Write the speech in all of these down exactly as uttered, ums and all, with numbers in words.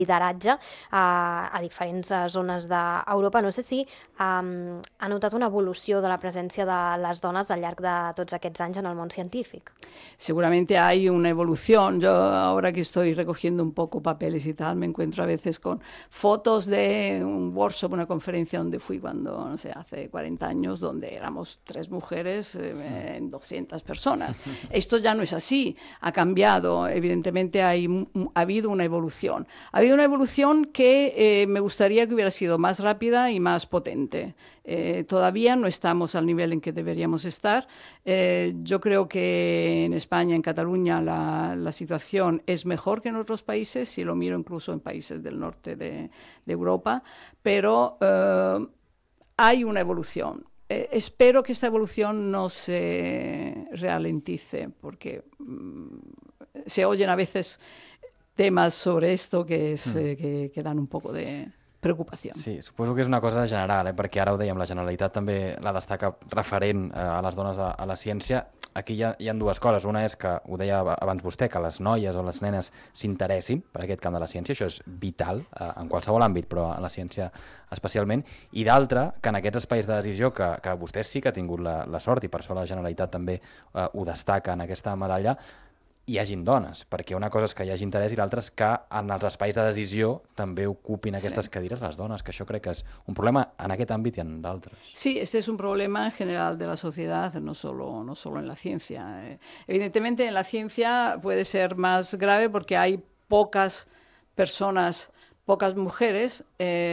lideratge a, a diferents zones d'Europa. No sé si um, ha notat una evolució de la presència de las dones al llarg de tots aquests anys en el món científic. Seguramente hay una evolución. Yo ahora que estoy recogiendo un poco papeles y tal, me encuentro a veces con fotos de un workshop, una conferencia donde fui cuando, no sé, hace cuarenta años, donde éramos tres mujeres eh, en doscientas personas. Esto ya no es así, ha cambiado. Evidentemente hay, ha habido una evolución. Ha habido una evolución que eh, me gustaría que hubiera sido más rápida y más potente. Eh, todavía no estamos al nivel en que deberíamos estar. Eh, yo creo que en España, en Cataluña, la, la situación es mejor que en otros países, si lo miro incluso en países del norte de, de Europa, pero eh, hay una evolución. Eh, espero que esta evolución no se ralentice, porque mm, se oyen a veces temas sobre esto que, es, eh, que, que dan un poco de preocupació. Sí, suposo que és una cosa general, eh? Perquè ara ho dèiem, la Generalitat també la destaca referent eh, a les dones a, a la ciència. Aquí hi ha, hi ha dues coses. Una és que, ho deia abans vostè, que les noies o les nenes s'interessin per aquest camp de la ciència. Això és vital eh, en qualsevol àmbit, però en la ciència especialment. I d'altra, que en aquests espais de decisió, que, que vostè sí que ha tingut la, la sort, i per això la Generalitat també eh, ho destaca en aquesta medalla, hi hagin dones, perquè una cosa és que hi hagi interès i l'altra és que en els espais de decisió també ocupin aquestes sí. cadires les dones, que això crec que és un problema en aquest àmbit i en d'altres. Sí, este es un problema en general de la sociedad, no solo, no solo en la ciencia. Eh, evidentemente en la ciencia puede ser más grave porque hay pocas personas, pocas mujeres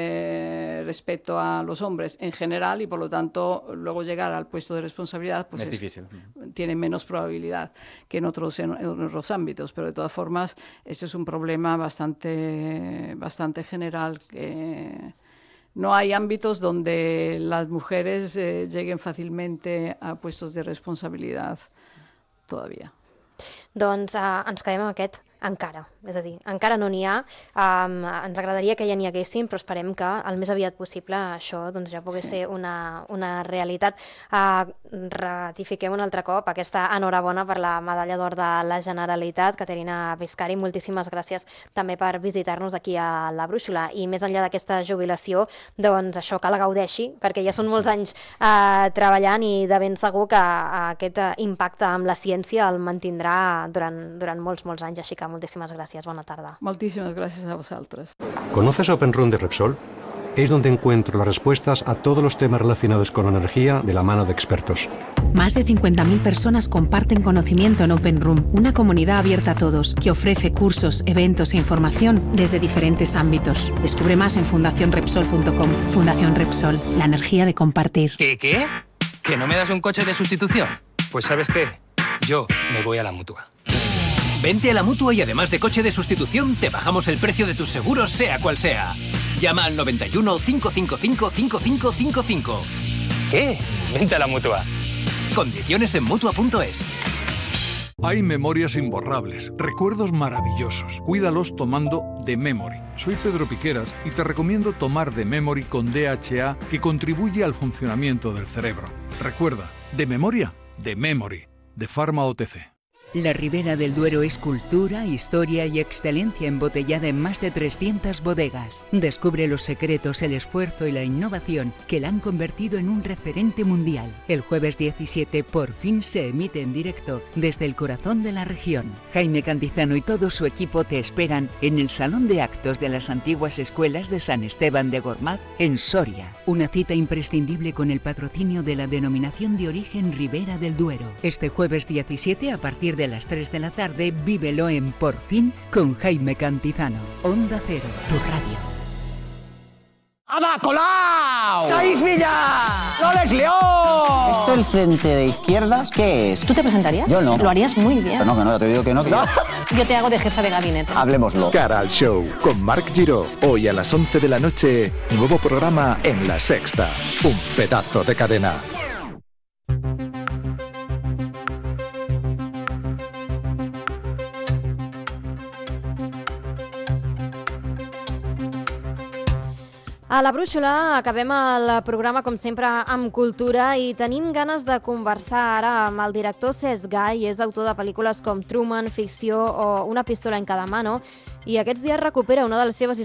eh, respecto a los hombres en general, y por lo tanto luego llegar al puesto de responsabilidad pues es es difícil. Tiene menos probabilidad que en otros, en, en otros ámbitos, pero de todas formas ese es un problema bastante, bastante general, que no hay ámbitos donde las mujeres eh, lleguen fàcilmente a puestos de responsabilidad todavía. Doncs uh, ens quedem amb aquest encara, és a dir, encara no n'hi ha, um, ens agradaria que ja n'hi haguessin, però esperem que el més aviat possible això doncs, ja pogués sí. ser una, una realitat. Uh, ratifiquem un altre cop aquesta enhorabona per la medalla d'or de la Generalitat, Caterina Biscari, moltíssimes gràcies també per visitar-nos aquí a la Brúixola, i més enllà d'aquesta jubilació, doncs això que la gaudeixi, perquè ja són molts anys uh, treballant i de ben segur que uh, aquest uh, impacte amb la ciència el mantindrà durant, durant molts, molts anys, així que moltíssimas gracias, buena tarde. Moltísimas gracias a vosotros. ¿Conoces Open Room de Repsol? Es donde encuentro las respuestas a todos los temas relacionados con energía de la mano de expertos. Más de cincuenta mil personas comparten conocimiento en Open Room, una comunidad abierta a todos que ofrece cursos, eventos e información desde diferentes ámbitos. Descubre más en fundación repsol punto com. Fundación Repsol, la energía de compartir. ¿Qué, qué? ¿Que no me das un coche de sustitución? Pues ¿sabes qué? Yo me voy a la Mutua. Vente a la Mutua y además de coche de sustitución, te bajamos el precio de tus seguros, sea cual sea. Llama al noventa y uno, cinco cinco cinco, cinco cinco cinco cinco. ¿Qué? Vente a la Mutua. Condiciones en Mutua punto es. Hay memorias imborrables, recuerdos maravillosos. Cuídalos tomando The Memory. Soy Pedro Piqueras y te recomiendo tomar The Memory con D H A, que contribuye al funcionamiento del cerebro. Recuerda, de memoria, The Memory, de Pharma O T C. La Ribera del Duero es cultura, historia y excelencia embotellada en más de trescientas bodegas. Descubre los secretos, el esfuerzo y la innovación que la han convertido en un referente mundial. El jueves diecisiete por fin se emite en directo desde el corazón de la región. Jaime Cantizano y todo su equipo te esperan en el Salón de Actos de las antiguas escuelas de San Esteban de Gormaz, en Soria. Una cita imprescindible con el patrocinio de la denominación de origen Ribera del Duero. Este jueves diecisiete a partir de las tres de la tarde, vívelo en Por Fin con Jaime Cantizano. Onda Cero, tu radio. ¡Ada Colau! ¡Taís Villa! ¡Loles León! ¿Esto el frente de izquierdas qué es? ¿Tú te presentarías? Yo no. Lo harías muy bien. Pero no, que no, te digo que no. Que ¿No? Yo te hago de jefa de gabinete. Hablemoslo. Cara al show con Marc Giró. Hoy a las once de la noche, nuevo programa en La Sexta. Un pedazo de cadena. A la Brúixola acabem el programa, com sempre, amb cultura, i tenim ganes de conversar ara amb el director Cesc Gai. És autor de pel·lícules com Truman, Ficció o Una pistola en cada mano, i aquests dies recupera una de les seves